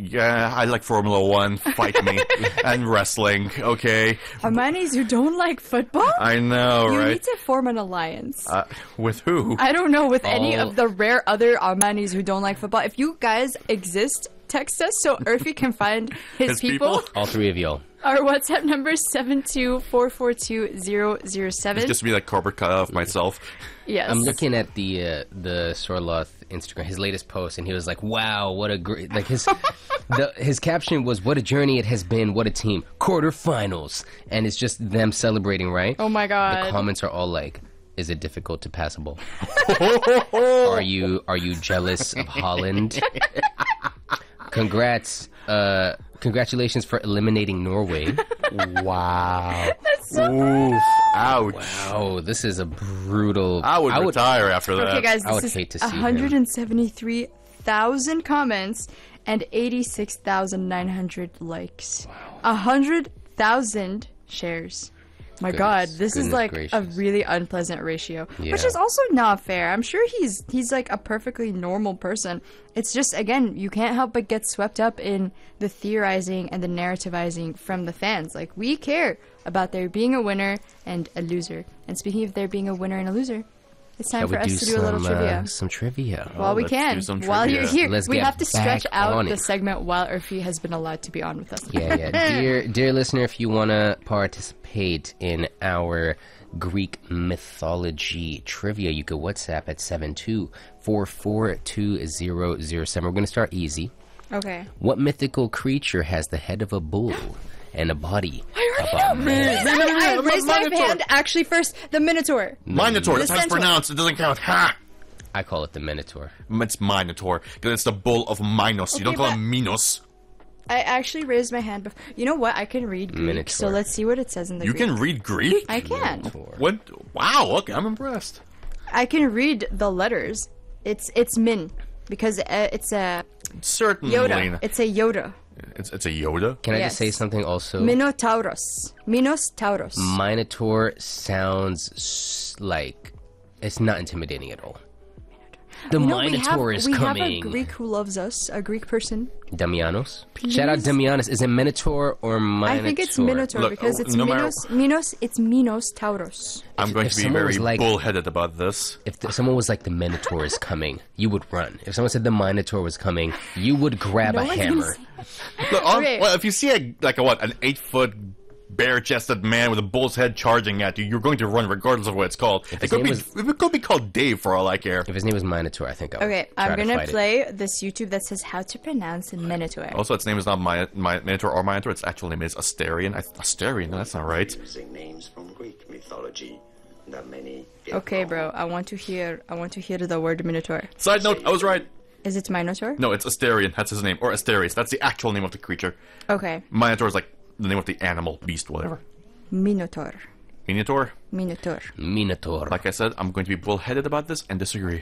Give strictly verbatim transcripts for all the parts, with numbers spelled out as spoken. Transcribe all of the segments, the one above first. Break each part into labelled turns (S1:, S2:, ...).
S1: Yeah, I like Formula One. Fight me. And wrestling. Okay.
S2: Armani's who don't like football?
S1: I know,
S2: you
S1: right?
S2: You need to form an alliance.
S1: Uh, with who?
S2: I don't know. With
S3: All...
S2: any of the rare other Armani's who don't like football. If you guys exist, text us so Urfi can find his,
S1: his
S2: people.
S1: people.
S3: All three of y'all.
S2: Our WhatsApp number is seven two four four two zero zero seven.
S1: It's just me, like corporate cut off myself.
S2: Yes.
S3: I'm looking at the uh, the Sorloth Instagram, his latest post, and he was like, "Wow, what a great!" Like his the, his caption was, "What a journey it has been. What a team. Quarterfinals." And it's just them celebrating, right?
S2: Oh my god.
S3: The comments are all like, "Is it difficult to pass a ball? Are you are you jealous of Holland? Congrats, uh, congratulations for eliminating Norway." Wow.
S2: That's so
S1: Oof. Ouch.
S3: Wow, this is a brutal.
S1: I would
S3: I would
S1: retire after that.
S2: Okay, guys,
S3: I would
S2: this
S3: hate to
S2: is
S3: see him.
S2: one hundred seventy-three thousand comments and eighty-six thousand nine hundred likes. Wow. one hundred thousand shares. My
S3: Goodness,
S2: god, this is
S3: goodness
S2: like
S3: gracious.
S2: a really unpleasant ratio,
S3: Yeah.
S2: which is also not fair. I'm sure he's he's like a perfectly normal person. It's just, again, you can't help but get swept up in the theorizing and the narrativizing from the fans. Like, we care about there being a winner and a loser. And speaking of there being a winner and a loser, it's time
S3: Shall
S2: for
S3: we
S2: us
S3: do
S2: to do
S3: some,
S2: a little trivia.
S3: Uh, some trivia.
S2: While we
S1: let's
S2: can,
S1: do some
S2: while
S1: trivia.
S2: you're here,
S3: Let's
S2: we
S3: get
S2: have to stretch
S3: back
S2: out
S3: on
S2: the
S3: it.
S2: segment while Urfi has been allowed to be on with us.
S3: Yeah, yeah. Dear, dear listener, if you want to participate in our Greek mythology trivia, you could WhatsApp at seven two four four two zero zero seven. We're going to start easy.
S2: Okay.
S3: What mythical creature has the head of a bull and a body
S2: I
S3: of
S2: already
S3: a
S2: know.
S3: man?
S2: I raised my
S1: Minotaur.
S2: hand actually first. The Minotaur.
S1: Minotaur, that's how it's
S2: Centaur.
S1: pronounced. It doesn't count. Ha!
S3: I call it the Minotaur.
S1: It's Minotaur, because it's the bull of Minos. you
S2: Okay,
S1: don't call
S2: but-
S1: him Minos.
S2: I actually raised my hand before. You know what? I can read Greek,
S3: Minotaur.
S2: so let's see what it says in the
S1: You
S2: Greek.
S1: can read Greek?
S2: I can.
S1: What? Wow, okay, I'm impressed.
S2: I can read the letters. It's it's Min because uh, it's a
S1: Certainly.
S2: Yoda. It's a Yoda.
S1: It's, it's a Yoda?
S3: Can I
S2: Yes.
S3: just say something also?
S2: Minotauros. Minos Tauros.
S3: Minotaur sounds s- like it's not intimidating at all. The
S2: You know, we
S3: Minotaur
S2: have,
S3: is
S2: we
S3: coming.
S2: have a Greek who loves us, a Greek person.
S3: Damianos? Shout out Damianos. Is it Minotaur or Minotaur?
S2: I think it's Minotaur
S1: Look,
S2: because
S1: uh,
S2: it's
S1: no matter-
S2: Minos. Minos. It's Minos Tauros.
S1: I'm going
S3: if
S1: to be
S3: someone
S1: very
S3: was like-
S1: bullheaded about this.
S3: If th- someone was like, the Minotaur is coming, you would run. If someone said the Minotaur was coming, you would grab
S2: No
S3: a
S2: one's gonna
S3: hammer.
S2: say-
S1: Look, on-
S2: Okay.
S1: well, if you see a like a what, an eight foot bare-chested man with a bull's head charging at you, you're going to run regardless of what it's called. It
S3: his
S1: could
S3: name
S1: be
S3: was-
S1: it could be called Dave for all I care.
S3: If his name was Minotaur, I think I would
S2: Okay,
S3: try
S2: I'm
S3: to
S2: gonna
S3: fight it.
S2: play this YouTube that says how to pronounce Minotaur.
S1: Also, its name is not my, my Minotaur or Minotaur. Its actual name is Asterion. I, Asterion? No, that's not right.
S4: Using names from Greek mythology that many get
S2: Okay,
S4: wrong.
S2: bro. I want to hear. I want to hear the word Minotaur.
S1: Side note, I was right.
S2: Is it Minotaur?
S1: No, it's Asterion. That's his name. Or Asterius. That's the actual name of the creature.
S2: Okay,
S1: Minotaur is like the name of the animal, beast, whatever.
S2: Minotaur.
S1: Minotaur.
S2: Minotaur.
S3: Minotaur.
S1: Like I said, I'm going to be bullheaded about this and disagree.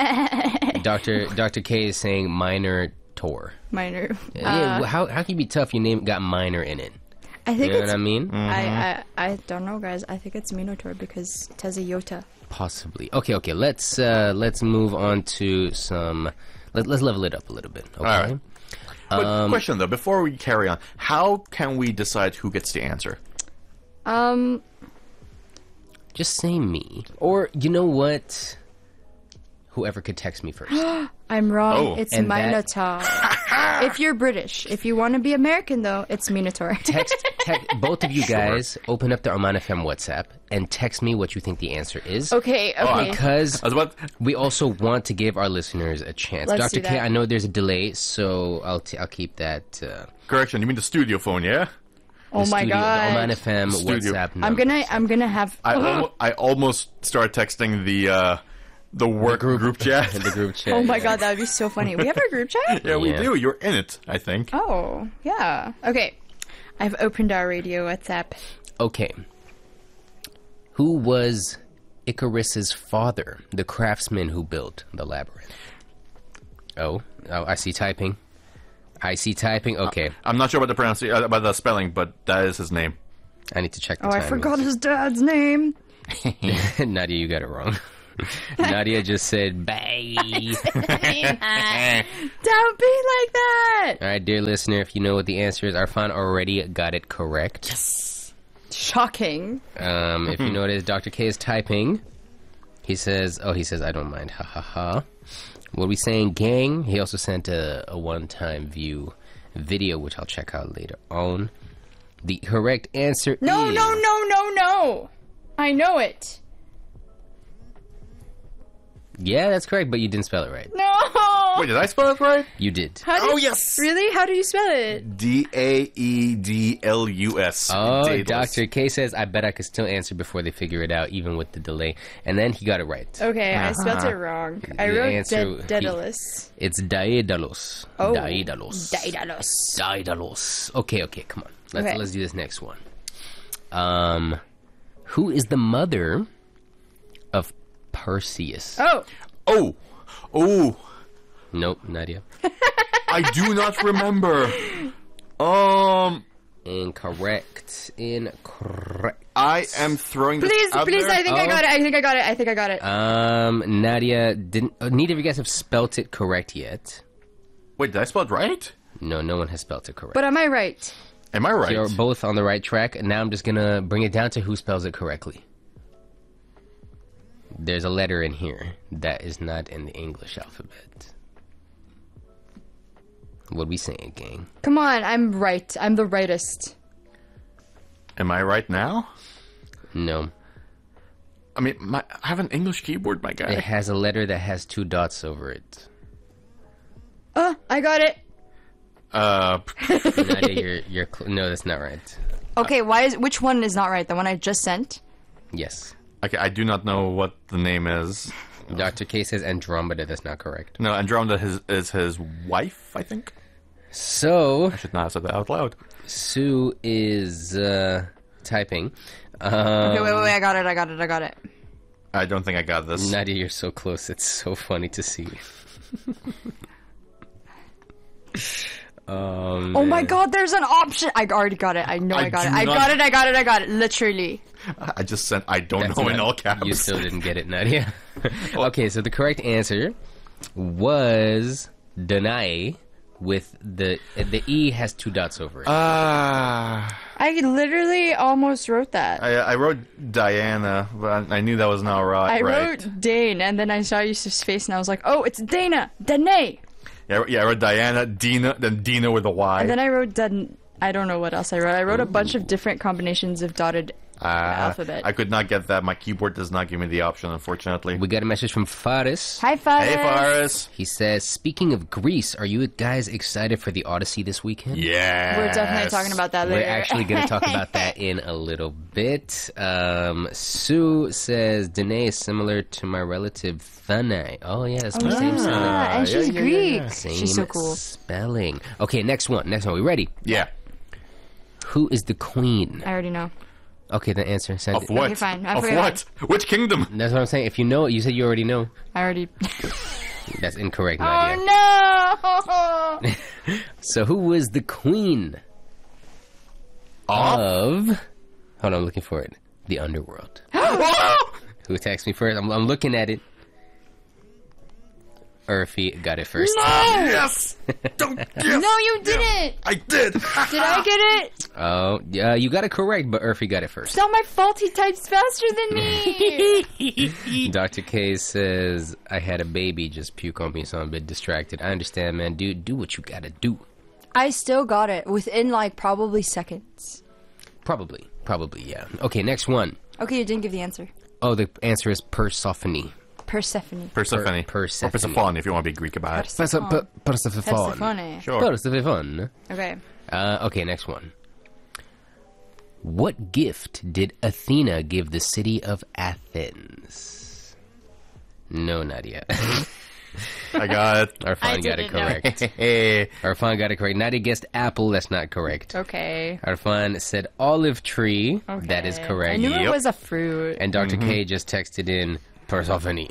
S3: Doctor Doctor K is saying minor Tor.
S2: Minor.
S3: yeah,
S2: Uh,
S3: well, how how can you be tough? Your name got minor in it.
S2: I think
S3: You know
S2: it's.
S3: what I mean?
S2: I, I I don't know, guys. I think it's Minotaur because it has a Yota.
S3: Possibly. Okay, okay. Let's uh let's move on to some. Let, let's level it up a little bit. Okay.
S1: All right. But
S3: Um,
S1: question though, before we carry on, how can we decide who gets the answer?
S2: Um.
S3: Just say me, or you know what? Whoever could text me first.
S2: I'm wrong.
S1: Oh.
S2: It's
S3: And that-
S2: Minotaur. If you're British, if you want to be American, though, it's Minotaur.
S3: Text, text both of you guys. Open up the Arman F M WhatsApp and text me what you think the answer is.
S2: Okay. Okay.
S3: Because
S1: I was about.
S3: we also want to give our listeners a chance.
S2: Let's
S3: Doctor
S2: do
S3: K,
S2: that.
S3: I know there's a delay, so I'll t- I'll keep that. Uh,
S1: Correction, you mean the studio phone, yeah?
S2: oh
S3: the
S2: my
S3: studio, the Arman
S2: god.
S3: F M
S1: Studio.
S3: WhatsApp number.
S2: I'm gonna. I'm gonna have.
S1: I, almo- I almost started texting the uh, the work group, chat.
S3: the group chat.
S2: Oh my god, that would be so funny. We have a group chat.
S1: Yeah, we
S3: Yeah.
S1: do. You're in it, I think.
S2: Oh yeah. Okay. I've opened our radio WhatsApp.
S3: Okay. Who was Icarus's father, the craftsman who built the labyrinth? Oh, oh I see typing. I see typing. Okay,
S1: I'm not sure about the pronunciation, uh, about the spelling, but that is his name.
S3: I need to check the
S2: Oh, I
S3: timings.
S2: forgot his dad's name.
S3: Nadia, you got it wrong. Nadia just said, bye.
S2: Don't be like that.
S3: All right, dear listener, if you know what the answer is, Arfan already got it correct.
S2: Shocking.
S3: Um, if you know what it is, Doctor K is typing. He says, oh, he says, I don't mind. Ha ha ha. What are we saying, gang? He also sent a, a one-time view video, which I'll check out later on. The correct answer
S2: No,
S3: is...
S2: no, no, no, no. I know it.
S3: Yeah, that's correct, but you didn't spell it right.
S2: No.
S1: Wait, did I spell it right?
S3: You did.
S2: How do
S1: Oh,
S2: you-
S1: yes.
S2: Really? How do you spell it?
S1: D A E D L U S.
S3: Oh,
S1: Daedalus.
S3: Doctor K says, I bet I could still answer before they figure it out, even with the delay. And then he got it right.
S2: Okay, I spelled it wrong. I
S3: The
S2: wrote
S3: answer-
S2: De- Daedalus.
S3: It's Daedalus.
S2: Oh.
S3: Daedalus.
S2: Daedalus.
S3: Daedalus. Okay, okay, come on. Let's
S2: Okay.
S3: let's do this next one. Um, who is the mother of Perseus?
S2: Oh,
S1: Oh, oh,
S3: Nope, Nadia.
S1: I do not remember. Um,
S3: Incorrect. Incorrect.
S1: I am throwing this
S2: please,
S1: out
S2: please,
S1: there.
S2: I think I
S3: Oh.
S2: got it. I think I got it. I think I got it.
S3: Um, Nadia didn't. Uh, neither of you guys have spelt it correct yet.
S1: Wait, did I spell it right?
S3: No, no one has spelt it correct.
S2: But am I right?
S1: Am I right?
S3: You're both on the right track. And now I'm just gonna bring it down to who spells it correctly. There's a letter in here that is not in the English alphabet. What we saying, gang?
S2: Come on, I'm right. I'm the rightest.
S1: Am I right now?
S3: No.
S1: I mean, my, I have an English keyboard, my guy.
S3: It has a letter that has two dots over it.
S2: Oh, I got it.
S1: Uh,
S3: Nadia, you're, you're cl- no, that's not right.
S2: Okay, why is which one is not right? The one I just sent?
S3: Yes.
S1: okay, I do not know what the name is.
S3: Doctor K says Andromeda. That's not correct.
S1: No, Andromeda is, is his wife, I think.
S3: So,
S1: I should not have said that out loud.
S3: Sue is uh, typing. Um,
S2: Okay, wait, wait, wait. I got it. I got it. I got it.
S1: I don't think I got this.
S3: Nadia, you're so close. It's so funny to see. um,
S2: Oh my God, there's an option. I already got it. I know I,
S1: I
S2: got it.
S1: do
S2: I
S1: not-
S2: got it. I got it. I got it. Literally.
S1: I just sent I don't
S3: that's
S1: know in
S3: not-
S1: all caps.
S3: You still didn't get it, Nadia. Okay, so the correct answer was Danae with the the E has two dots over it.
S1: Ah,
S2: I literally almost wrote that.
S1: I, I wrote Diana, but I, I knew that was not right.
S2: I
S1: right.
S2: wrote Dane, and then I saw Yusuf's face, and I was like, "Oh, it's Dana, Danae."
S1: Yeah, I wrote- yeah, I wrote Diana, Dina, then Dina with a Y.
S2: And then I wrote Dan. I don't know what else I wrote. I wrote a bunch of different combinations of dotted
S1: Ah,
S2: alphabet.
S1: I could not get that. My keyboard does not give me the option, unfortunately.
S3: We got a message from Faris.
S2: Hi, Faris.
S1: Hey, Faris.
S3: He says, speaking of Greece, are you guys excited for the Odyssey this weekend?
S1: Yeah.
S2: We're definitely talking about that later.
S3: We're actually going to talk about that in a little bit. Um, Sue says, Danae is similar to my relative Thanae. Oh, yeah, that's the same spelling.
S2: Yeah, and
S1: yeah,
S2: she's
S1: yeah, yeah,
S2: Greek.
S1: yeah.
S3: Same
S2: She's so cool.
S3: spelling. Okay, next one. Next one. We ready?
S1: Yeah.
S3: Who is the queen?
S2: I already know.
S3: Okay, the answer. Send
S1: Of
S3: it.
S1: what?
S2: Okay, fine. I
S1: Of
S2: forgot.
S1: what? Which kingdom?
S3: That's what I'm saying. If you know it, you said you already know.
S2: I already.
S3: That's incorrect, Nadia.
S2: Oh no!
S3: So who was the queen
S1: Off?
S3: of... Hold on, I'm looking for it. The underworld. Who texted me first? I'm, I'm looking at it. Urfi got it first.
S1: Yes! Don't yes!
S2: No, you didn't.
S1: I did!
S2: Did I get it?
S3: Oh, yeah, you got it correct, but Urfi got it first.
S2: It's not my fault. He types faster than me.
S3: Doctor K says, I had a baby just puke on me, so I'm a bit distracted. I understand, man. Dude, do what you gotta do.
S2: I still got it within like probably seconds.
S3: Probably. Probably, yeah. Okay, next one.
S2: Okay, you didn't give the answer.
S3: Oh, the answer is Persephone.
S2: Persephone.
S1: Persephone.
S3: Per- Persephone.
S1: Or Persephone, if you want to be Greek about it.
S3: Perse- per- Persephone.
S2: Persephone.
S1: Sure.
S3: Persephone.
S2: Okay.
S3: Uh, okay, next one. What gift did Athena give the city of Athens? No, Nadia.
S1: I got it.
S3: Arfan got it
S2: didn't know.
S3: correct.
S1: Hey.
S3: Arfan got it correct. Nadia guessed apple. That's not correct.
S2: Okay.
S3: Arfan said olive tree. That is
S2: Okay.
S3: correct.
S2: I knew it
S1: Yep.
S2: was a fruit.
S3: And Doctor K just texted in Persephone.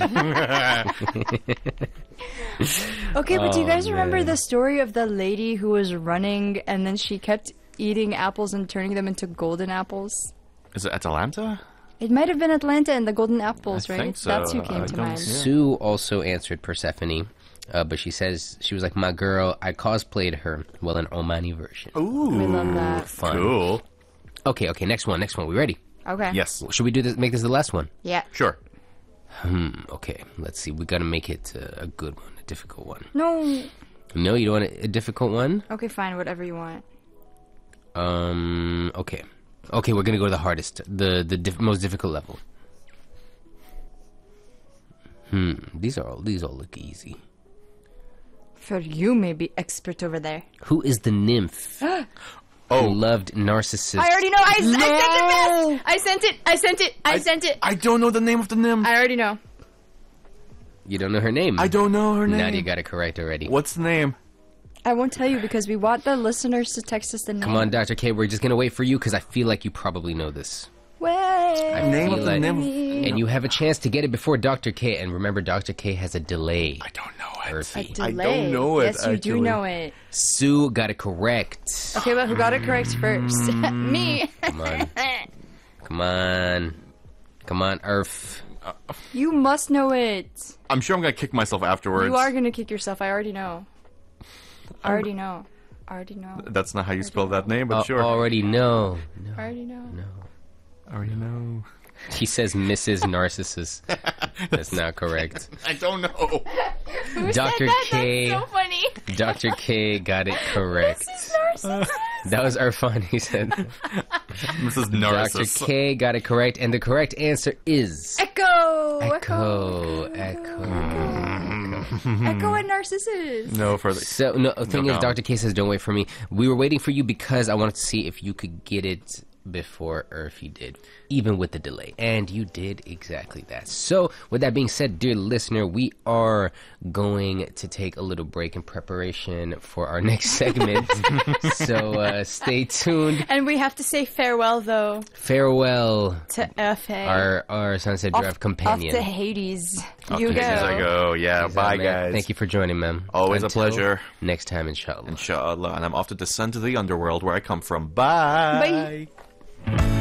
S2: Okay, but do you guys remember
S3: man.
S2: the story of the lady who was running and then she kept eating apples and turning them into golden apples?
S1: Is it Atalanta?
S2: It might have been Atlanta and the Golden Apples,
S1: I
S2: right?
S1: think so.
S2: That's who came
S1: I
S2: to
S1: don't-
S2: mind.
S1: yeah.
S3: Sue also answered Persephone, uh, but she says she was like, my girl, I cosplayed her. Well, an Omani version.
S1: Ooh,
S2: We love that.
S3: Fun.
S1: cool.
S3: Okay, okay, next one, next one. We ready?
S2: Okay.
S1: Yes,
S3: Should we do this? Make this the last one?
S2: Yeah.
S1: sure.
S3: Hmm. Okay. Let's see. We gotta make it uh, a good one, a difficult one.
S2: No.
S3: No, you don't want a, a difficult one.
S2: Okay, fine. Whatever you want.
S3: Um. Okay. Okay. We're gonna go to the hardest, the the diff- most difficult level. Hmm. These are all. These all look easy.
S2: For you, maybe expert over there.
S3: Who is the nymph who
S1: Oh,
S3: loved Narcissus?
S2: I already know. I, I sent it fast. I sent it. I sent it. I, sent it.
S1: I don't know the name of the nymph.
S2: I already know.
S3: You don't know her name.
S1: I don't know her name.
S3: Nadia got it correct already.
S1: What's the name?
S2: I won't tell you because we want the listeners to text us the name.
S3: Come on, Doctor K. We're just gonna wait for you because I feel like you probably know this.
S2: Wait.
S3: I
S1: Name
S3: feel
S1: of the
S3: like-
S1: nymph.
S3: And you have a chance to get it before Doctor K. And remember, Doctor K has a delay.
S1: I don't know it.
S3: Earthy.
S1: I
S2: Delay.
S1: don't know it,
S2: Yes, you do
S1: actually.
S2: know it.
S3: Sue got it correct.
S2: Okay, but who got it correct first? Me.
S3: Come on. Come on. Come on, Earth.
S2: You must know it.
S1: I'm sure I'm gonna kick myself afterwards.
S2: You are gonna kick yourself. I already know. I already know. I already know.
S1: That's not how you spell that name, but
S3: Uh,
S1: sure.
S3: Already know.
S2: I already know.
S1: I already know.
S3: He says Missus Narcissus. That's not correct.
S1: I don't know.
S2: Who
S3: Doctor
S2: said that?
S3: K.
S2: That's so funny.
S3: Doctor K got it correct. That was Irfan, he said.
S1: Missus
S3: Doctor
S1: Narcissus.
S3: K got it correct, and the correct answer is
S2: Echo.
S3: Echo. Echo.
S2: Echo and Narcissus.
S1: No further.
S3: So, no, the thing
S1: No
S3: is,
S1: comment.
S3: Doctor K says, don't wait for me. We were waiting for you because I wanted to see if you could get it before Earthy did, even with the delay. And you did exactly that. So, with that being said, dear listener, we are going to take a little break in preparation for our next segment. So, uh, stay tuned.
S2: And we have to say farewell, though,
S3: Farewell,
S2: to F A.
S3: our, our Sunset
S2: off,
S3: Drive
S2: off
S3: companion.
S2: to Hades.
S1: Off
S2: you
S1: to
S2: go.
S1: Hades I go. Yeah, bye,
S3: Man,
S1: guys.
S3: Thank you for joining, man.
S1: Always a
S3: Until
S1: pleasure.
S3: Next time, inshallah.
S1: Inshallah. And I'm off to descend to the underworld where I come from. Bye.
S2: Bye.